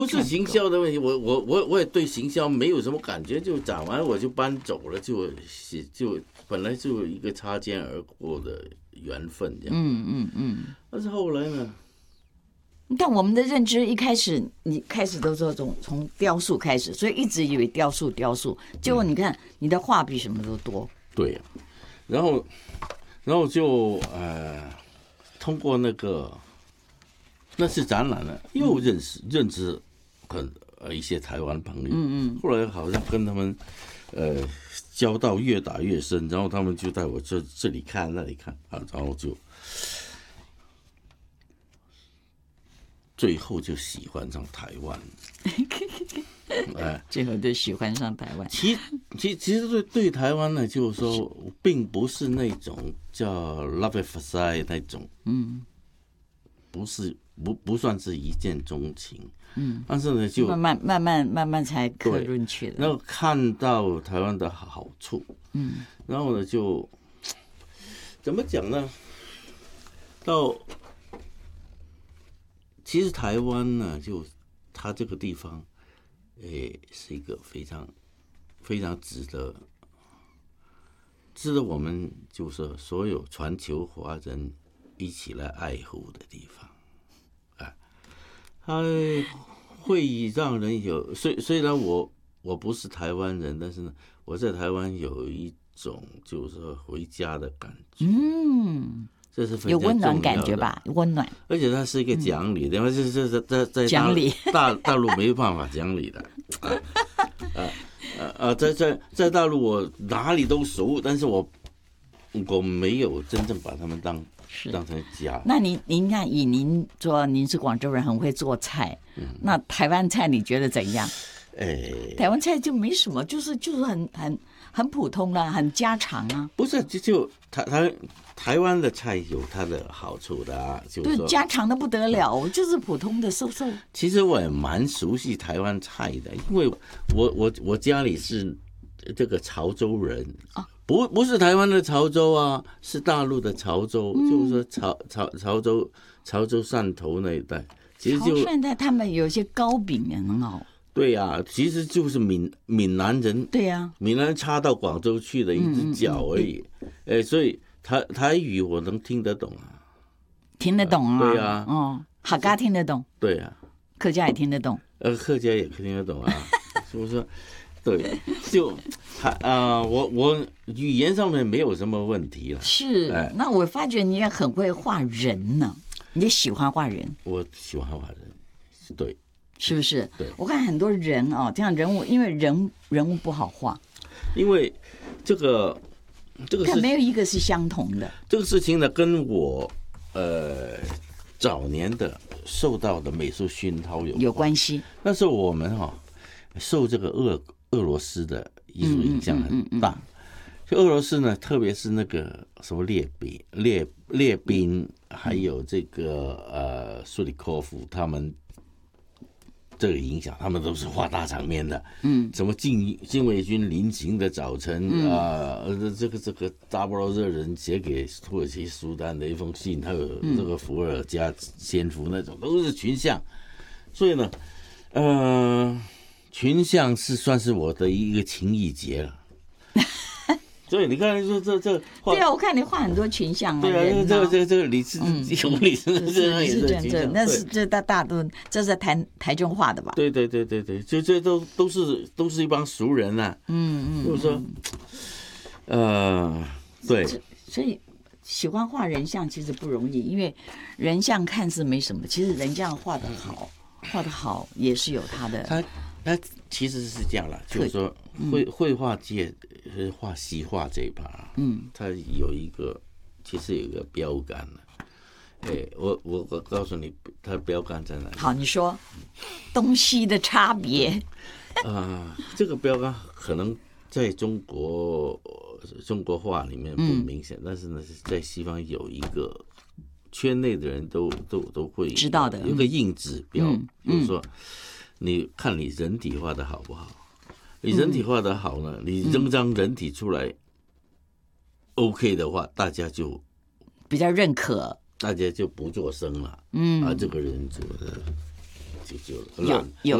不是行销的问题，我也对行销没有什么感觉，就讲完我就搬走了，就本来就一个擦肩而过的缘分这样。但是后来呢？ 但我们的认知一开始，你开始都是从雕塑开始，所以一直以为雕塑，结果你看你的画比什么都多。 对，然后就通过那次展览呢，又认识一些台湾朋友。后来好像跟他们交道越打越深，然后他们就带我这里看那里看啊，然后就最后就喜欢上台湾。 最后就喜欢上台湾。 其实对台湾呢，就是说，并不是那种叫 love at first sight 那种，不算是一见钟情，但是呢，就慢慢才刻进去的。 然后看到台湾的好处，然后呢，就怎么讲呢？其实台湾呢，就它这个地方。是一个非常非常值得我们就是所有全球华人一起来爱护的地方。它会让人有虽然我不是台湾人，但是呢，我在台湾有一种就是说回家的感觉。这是非常重要的， 有温暖感觉吧？温暖， 而且它是一个讲理，因为这在讲理大陆没办法讲理的。在大陆我哪里都熟，但是我没有真正把他们当成家。 那您看，以您说您是广州人，很会做菜，那台湾菜你觉得怎样？台湾菜就没什么，就是很普通啦，很家常啊。 不是，就台湾的菜有它的好处的啊，就是说对，家常的不得了，就是普通的瘦。 其实我也蛮熟悉台湾菜的，因为我家里是这个潮州人，不是台湾的潮州啊，是大陆的潮州，就是说潮州汕头那一带。其实就潮汕他们有些糕饼也很好。 对呀，其实就是闽南人。对呀，闽南人插到广州去的一只脚而已。所以台语我能听得懂啊。 听得懂啊？ 对呀。 客家听得懂。 对呀。 客家也听得懂。 客家也听得懂啊。所以说，对，就我语言上面没有什么问题了。 是。那我发觉你也很会画人呢，你也喜欢画人。 我喜欢画人，对。 是不是？ 对， 我看很多人这样人物，因为人物不好画， 因为这个没有一个是相同的。这个事情呢，跟我早年的受到的美术熏陶有关系。那时候我们受这个俄罗斯的艺术影响很大。就俄罗斯呢，特别是那个什么列宾，还有这个苏里科夫他们。这个影响，他们都是画大场面的，什么禁卫军临行的早晨这个扎波罗热人写给土耳其苏丹的一封信，还有这个伏尔加仙夫那种，都是群像，所以呢，群像算是我的一个情意结了。所以你看，说这对啊，我看你画很多群像啊。 对啊，这个李志雄李志正也是群像， 那是这大都这是台中画的吧？ 对，就这都是一帮熟人啊。就是说，对。 所以喜欢画人像其实不容易，因为人像看似没什么，其实人像画得好也是有他的。 他其实是这样了，就是说绘画界画西画这一趴，它其实有一个标杆了。我告诉你，它的标杆在哪里？ 好，你说东西的差别。 这个标杆可能在中国画里面不明显，但是呢，在西方有一个圈内的人都会知道的， 有个硬指标，就是说。你看你人体画的好不好？你人体画的好呢，你扔张人体出来 ，OK 的话，大家就比较认可， 大家就不作声了。这个人做的就烂。